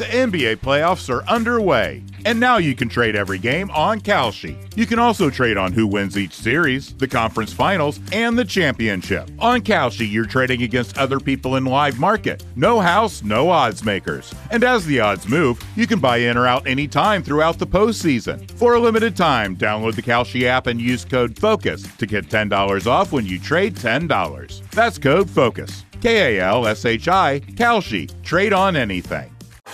The NBA playoffs are underway, and now you can trade every game on Kalshi. You can also trade on who wins each series, the conference finals, and the championship. On Kalshi, you're trading against other people in live market. No house, no odds makers. And as the odds move, you can buy in or out anytime throughout the postseason. For a limited time, download the Kalshi app and use code FOCUS to get $10 off when you trade $10. That's code FOCUS. Kalshi, Kalshi. Trade on anything.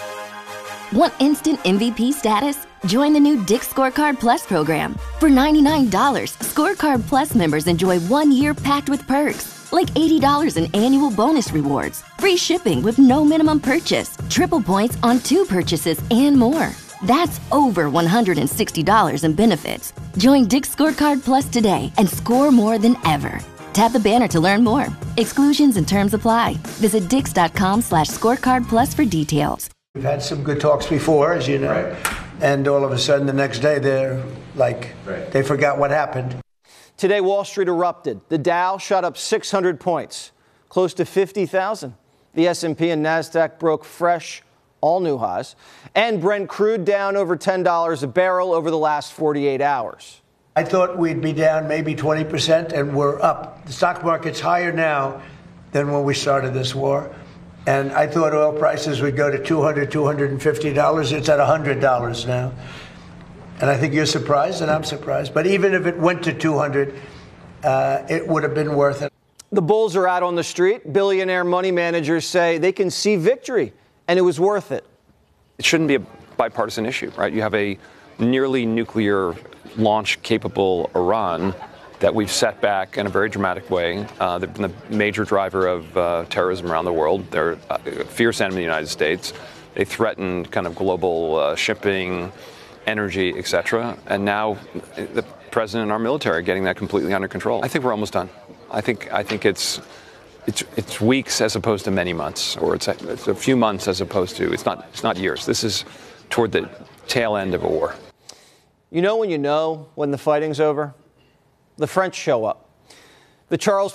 Want instant MVP status? Join the new Dick's Scorecard Plus program. For $99, Scorecard Plus members enjoy 1 year packed with perks, like $80 in annual bonus rewards, free shipping with no minimum purchase, triple points on 2 purchases, and more. That's over $160 in benefits. Join Dick's Scorecard Plus today and score more than ever. Tap the banner to learn more. Exclusions and terms apply. Visit dix.com/scorecard plus for details. We've had some good talks before, as you know, right. And all of a sudden the next day they're like, They forgot what happened. Today, Wall Street erupted. The Dow shot up 600 points, close to 50,000. The S&P and NASDAQ broke fresh, all new highs. And Brent crude down over $10 a barrel over the last 48 hours. I thought we'd be down maybe 20%, and we're up. The stock market's higher now than when we started this war. And I thought oil prices would go to $200, $250. It's at $100 now. And I think you're surprised, and I'm surprised. But even if it went to 200, it would have been worth it. The bulls are out on the street. Billionaire money managers say they can see victory, and it was worth it. It shouldn't be a bipartisan issue, right? You have a nearly nuclear launch-capable Iran that we've set back in a very dramatic way. They've been the major driver of terrorism around the world. They're a fierce enemy of the United States. They threaten kind of global shipping, energy, et cetera. And now the president and our military are getting that completely under control. I think we're almost done. I think it's weeks as opposed to many months, or it's a few months as opposed to it's not years. This is toward the tail end of a war. You know when the fighting's over? The French show up. The Charles